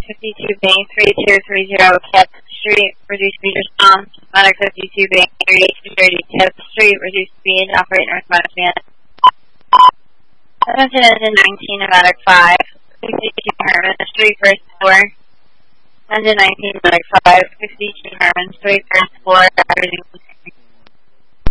52 Bank 3230 Kip Street, reduced speed response. Medic 52 Bank 3230 Kip Street, reduced speed, operate northbound command. Attention engine 19, Medic 5, 62 Herman Street, first floor. Engine 19, Medic 5, 62 Herman Street, first floor, everything